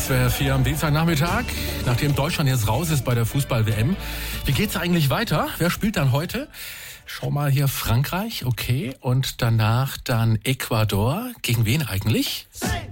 SWR 4 am Dienstagnachmittag, nachdem Deutschland jetzt raus ist bei der Fußball-WM. Wie geht's eigentlich weiter? Wer spielt dann heute? Schau mal hier, Frankreich, okay. Und danach dann Ecuador. Gegen wen eigentlich?